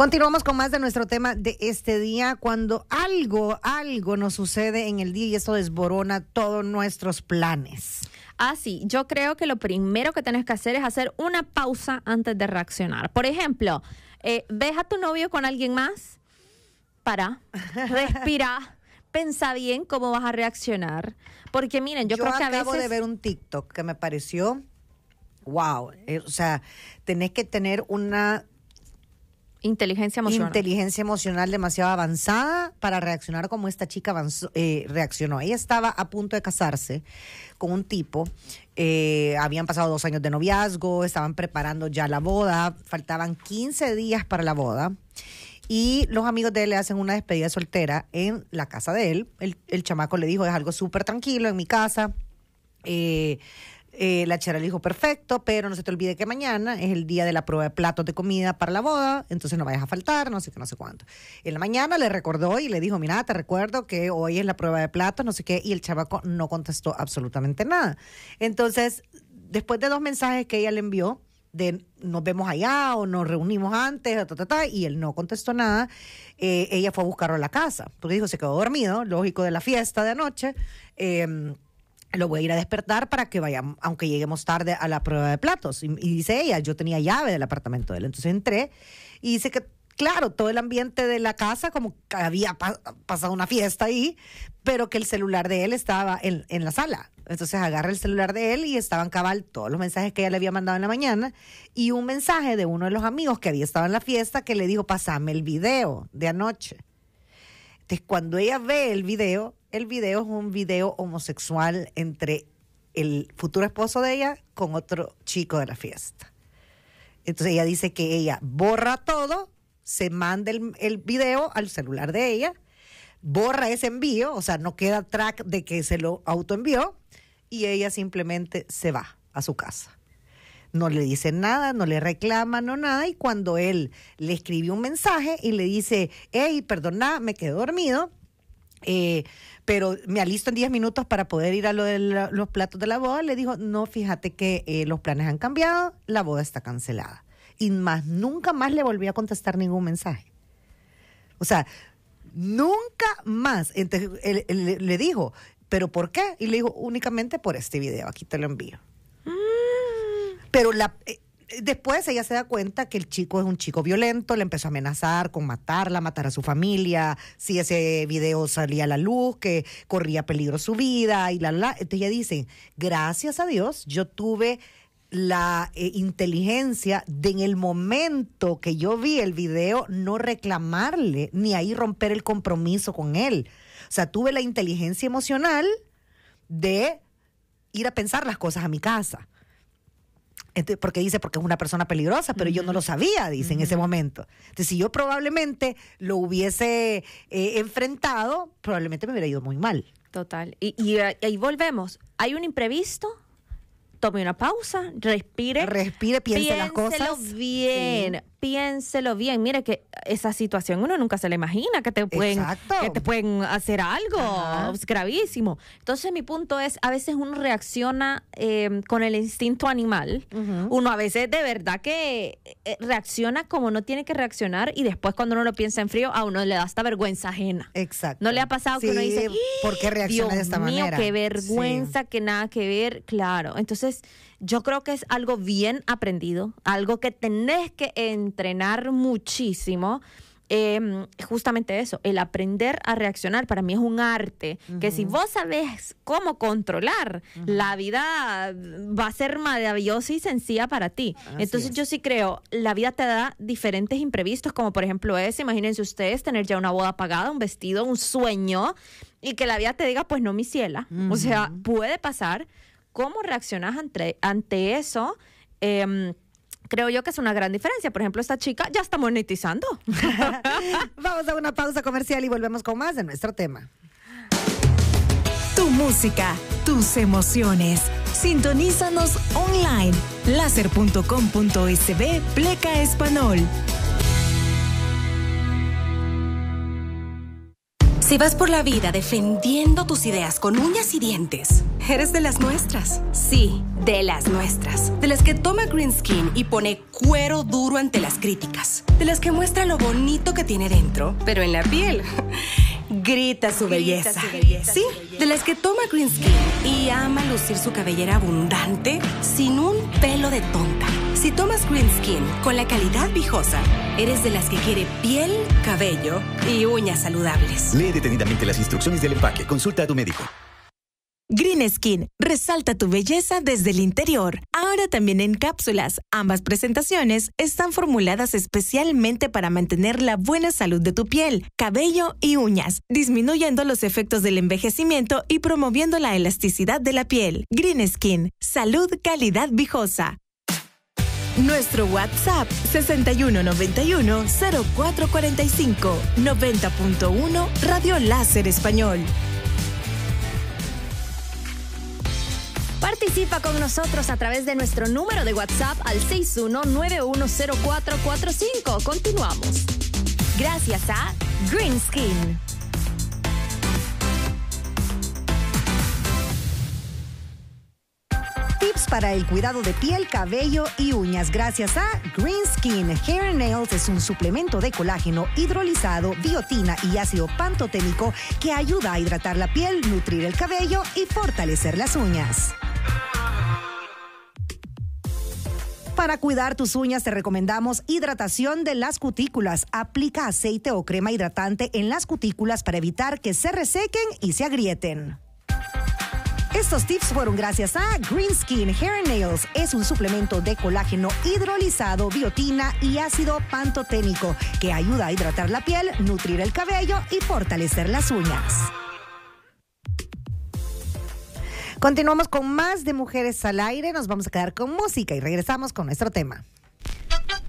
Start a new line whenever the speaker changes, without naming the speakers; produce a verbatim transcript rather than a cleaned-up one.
Continuamos con más de nuestro tema de este día, cuando algo, algo nos sucede en el día y esto desborona todos nuestros planes.
Ah, sí, yo creo que lo primero que tienes que hacer es hacer una pausa antes de reaccionar. Por ejemplo, eh, ¿ves a tu novio con alguien más? Para, respira, pensa bien cómo vas a reaccionar. Porque miren, yo,
yo
creo que a veces...
acabo de ver un TikTok que me pareció, wow, eh, o sea, tenés que tener una...
Inteligencia emocional.
Inteligencia emocional demasiado avanzada para reaccionar como esta chica avanzó, eh, reaccionó. Ella estaba a punto de casarse con un tipo, eh, habían pasado dos años de noviazgo, estaban preparando ya la boda, faltaban quince días para la boda y los amigos de él le hacen una despedida soltera en la casa de él. El, el chamaco le dijo, es algo súper tranquilo en mi casa, eh... Eh, la chera le dijo, perfecto, pero no se te olvide que mañana es el día de la prueba de platos de comida para la boda, entonces no vayas a faltar, no sé qué, no sé cuánto. En la mañana le recordó y le dijo, mira, te recuerdo que hoy es la prueba de platos, no sé qué, y el chavaco no contestó absolutamente nada. Entonces, después de dos mensajes que ella le envió, de nos vemos allá o nos reunimos antes, ta, ta, ta, y él no contestó nada, eh, ella fue a buscarlo a la casa, porque dijo, se quedó dormido, lógico, de la fiesta de anoche, eh, lo voy a ir a despertar para que vayamos, aunque lleguemos tarde a la prueba de platos. Y, y dice ella, yo tenía llave del apartamento de él. Entonces entré y dice que, claro, todo el ambiente de la casa, como que había pa- pasado una fiesta ahí, pero que el celular de él estaba en, en la sala. Entonces agarra el celular de él y estaban cabal todos los mensajes que ella le había mandado en la mañana y un mensaje de uno de los amigos que había estado en la fiesta que le dijo, pásame el video de anoche. Entonces cuando ella ve el video, el video es un video homosexual entre el futuro esposo de ella con otro chico de la fiesta. Entonces ella dice que ella borra todo, se manda el, el video al celular de ella, borra ese envío, o sea, no queda track de que se lo autoenvió y ella simplemente se va a su casa. No le dice nada, no le reclama, no nada, y cuando él le escribió un mensaje y le dice, hey, perdona, me quedé dormido, eh, pero me alisto en diez minutos para poder ir a lo de la, los platos de la boda, le dijo, no, fíjate que eh, los planes han cambiado, la boda está cancelada. Y más, nunca más le volví a contestar ningún mensaje. O sea, nunca más. Entonces, él, él, él le dijo, ¿pero por qué? Y le dijo, únicamente por este video, aquí te lo envío. Pero la, eh, después ella se da cuenta que el chico es un chico violento, le empezó a amenazar con matarla, matar a su familia, si ese video salía a la luz, que corría peligro su vida, y la, la. Entonces ella dice, gracias a Dios, yo tuve la eh, inteligencia de en el momento que yo vi el video no reclamarle, ni ahí romper el compromiso con él. O sea, tuve la inteligencia emocional de ir a pensar las cosas a mi casa. Entonces, porque dice, porque es una persona peligrosa, pero uh-huh. yo no lo sabía, dice, uh-huh. en ese momento. Entonces, si yo probablemente lo hubiese eh, enfrentado, probablemente me hubiera ido muy mal.
Total. Y, y, y ahí volvemos. Hay un imprevisto, tome una pausa, respire.
Respire, piense las cosas.
Piénselo bien, sí. piénselo bien. Mire que esa situación uno nunca se le imagina que te pueden, que te pueden hacer algo. Ajá. Es gravísimo. Entonces mi punto es, a veces uno reacciona eh, con el instinto animal. Uh-huh. Uno a veces de verdad que eh, reacciona como no tiene que reaccionar y después cuando uno lo piensa en frío, a uno le da hasta vergüenza ajena.
Exacto.
¿No le ha pasado
sí,
que uno dice,
¿por qué reacciona
Dios
de esta
mío,
manera?
Qué vergüenza,
sí.
que nada que ver. Claro. Entonces yo creo que es algo bien aprendido, algo que tenés que entrenar muchísimo. Eh, justamente eso, el aprender a reaccionar para mí es un arte, uh-huh. que si vos sabés cómo controlar, uh-huh. la vida va a ser maravillosa y sencilla para ti. Así Entonces es. Yo sí creo, la vida te da diferentes imprevistos, como por ejemplo ese, imagínense ustedes tener ya una boda pagada, un vestido, un sueño, y que la vida te diga, pues no, mi ciela. Uh-huh. O sea, puede pasar. ¿Cómo reaccionas ante, ante eso? Eh, Creo yo que es una gran diferencia. Por ejemplo, esta chica ya está monetizando.
Vamos a una pausa comercial y volvemos con más de nuestro tema.
Tu música, tus emociones. Sintonízanos online. láser punto com punto es be pleca español.
Si vas por la vida defendiendo tus ideas con uñas y dientes, eres de las nuestras. Sí, de las nuestras. De las que toma Green Skin y pone cuero duro ante las críticas. De las que muestra lo bonito que tiene dentro, pero en la piel grita su belleza. Grita su belleza. Sí, de las que toma Green Skin y ama lucir su cabellera abundante sin un pelo de tonta. Si tomas Green Skin con la calidad Viejosa, eres de las que quiere piel, cabello y uñas saludables.
Lee detenidamente las instrucciones del empaque. Consulta a tu médico.
Green Skin, resalta tu belleza desde el interior. Ahora también en cápsulas. Ambas presentaciones están formuladas especialmente para mantener la buena salud de tu piel, cabello y uñas, disminuyendo los efectos del envejecimiento y promoviendo la elasticidad de la piel. Green Skin, salud, calidad Viejosa. Nuestro WhatsApp sesenta y uno noventa y uno cero cuatro cuarenta y cinco noventa punto uno Radio Láser Español.
Participa con nosotros a través de nuestro número de WhatsApp al seis uno nueve uno cero cuatro cuatro cinco. Continuamos. Gracias a Green Skin.
Tips para el cuidado de piel, cabello y uñas gracias a Green Skin. Hair and Nails es un suplemento de colágeno hidrolizado, biotina y ácido pantoténico que ayuda a hidratar la piel, nutrir el cabello y fortalecer las uñas. Para cuidar tus uñas te recomendamos hidratación de las cutículas. Aplica aceite o crema hidratante en las cutículas para evitar que se resequen y se agrieten. Estos tips fueron gracias a Green Skin. Hair and Nails es un suplemento de colágeno hidrolizado, biotina y ácido pantoténico que ayuda a hidratar la piel, nutrir el cabello y fortalecer las uñas. Continuamos con más de Mujeres al Aire. Nos vamos a quedar con música y regresamos con nuestro tema.